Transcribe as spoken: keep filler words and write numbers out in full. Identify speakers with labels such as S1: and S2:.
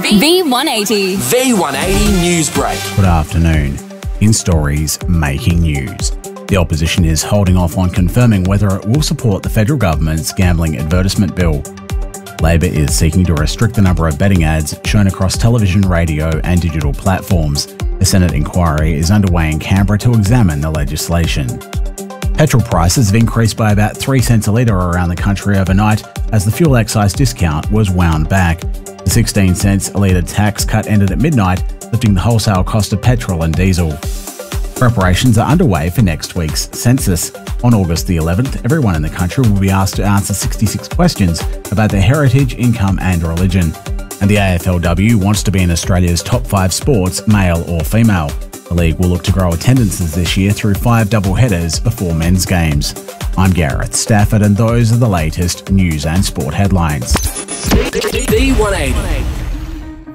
S1: V one eighty.
S2: V one eighty News Break.
S3: Good afternoon. In stories making news, the opposition is holding off on confirming whether it will support the federal government's gambling advertisement bill. Labor is seeking to restrict the number of betting ads shown across television, radio and digital platforms. A Senate inquiry is underway in Canberra to examine the legislation. Petrol prices have increased by about three cents a litre around the country overnight as the fuel excise discount was wound back. The sixteen cents a litre tax cut ended at midnight, lifting the wholesale cost of petrol and diesel. Preparations are underway for next week's census. On August the eleventh, everyone in the country will be asked to answer sixty-six questions about their heritage, income and religion. And the A F L W wants to be in Australia's top five sports, male or female. The league will look to grow attendances this year through five double headers before men's games. I'm Gareth Stafford and those are the latest news and sport headlines.
S2: V one eighty.